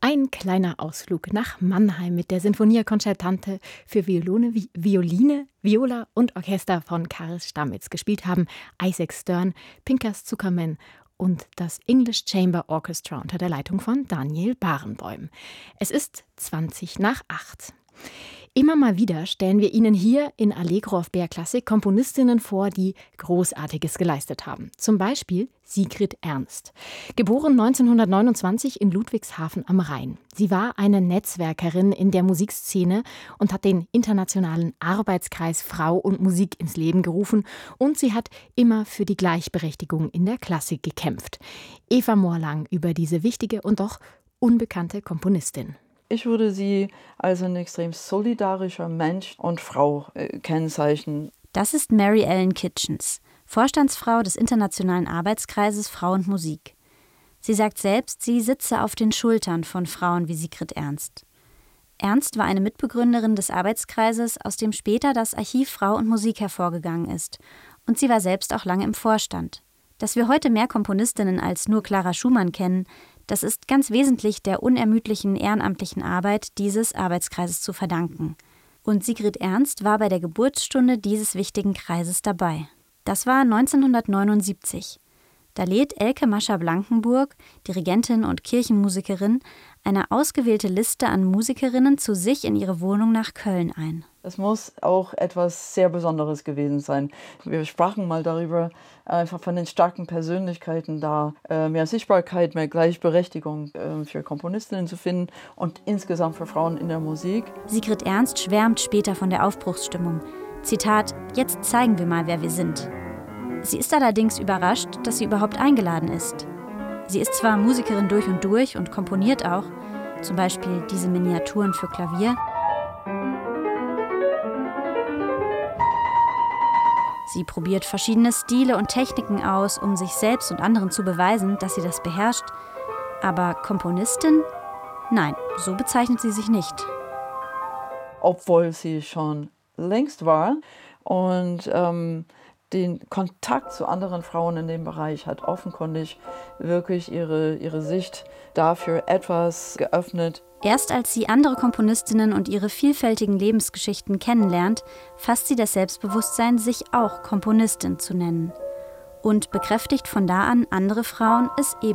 Ein kleiner Ausflug nach Mannheim mit der Sinfonia Concertante für Violine, Viola und Orchester von Karl Stamitz. Gespielt haben Isaac Stern, Pinkas Zuckerman und das English Chamber Orchestra unter der Leitung von Daniel Barenboim. Es ist 20:08. Immer mal wieder stellen wir Ihnen hier in Allegro auf BR Klassik Komponistinnen vor, die Großartiges geleistet haben. Zum Beispiel Sigrid Ernst. Geboren 1929 in Ludwigshafen am Rhein. Sie war eine Netzwerkerin in der Musikszene und hat den internationalen Arbeitskreis Frau und Musik ins Leben gerufen. Und sie hat immer für die Gleichberechtigung in der Klassik gekämpft. Eva Morlang über diese wichtige und doch unbekannte Komponistin. Ich würde sie als ein extrem solidarischer Mensch und Frau kennzeichnen. Das ist Mary Ellen Kitchens, Vorstandsfrau des Internationalen Arbeitskreises Frau und Musik. Sie sagt selbst, sie sitze auf den Schultern von Frauen wie Sigrid Ernst. Ernst war eine Mitbegründerin des Arbeitskreises, aus dem später das Archiv Frau und Musik hervorgegangen ist. Und sie war selbst auch lange im Vorstand. Dass wir heute mehr Komponistinnen als nur Clara Schumann kennen, das ist ganz wesentlich der unermüdlichen ehrenamtlichen Arbeit dieses Arbeitskreises zu verdanken. Und Sigrid Ernst war bei der Geburtsstunde dieses wichtigen Kreises dabei. Das war 1979. Da lädt Elke Mascher-Blankenburg, Dirigentin und Kirchenmusikerin, eine ausgewählte Liste an Musikerinnen zu sich in ihre Wohnung nach Köln ein. Es muss auch etwas sehr Besonderes gewesen sein. Wir sprachen mal darüber, einfach von den starken Persönlichkeiten da mehr Sichtbarkeit, mehr Gleichberechtigung für Komponistinnen zu finden und insgesamt für Frauen in der Musik. Sigrid Ernst schwärmt später von der Aufbruchsstimmung. Zitat: Jetzt zeigen wir mal, wer wir sind. Sie ist allerdings überrascht, dass sie überhaupt eingeladen ist. Sie ist zwar Musikerin durch und komponiert auch, zum Beispiel diese Miniaturen für Klavier. Sie probiert verschiedene Stile und Techniken aus, um sich selbst und anderen zu beweisen, dass sie das beherrscht. Aber Komponistin? Nein, so bezeichnet sie sich nicht. Obwohl sie schon längst war und den Kontakt zu anderen Frauen in dem Bereich hat offenkundig wirklich ihre Sicht dafür etwas geöffnet. Erst als sie andere Komponistinnen und ihre vielfältigen Lebensgeschichten kennenlernt, fasst sie das Selbstbewusstsein, sich auch Komponistin zu nennen. Und bekräftigt von da an andere Frauen, es ebenso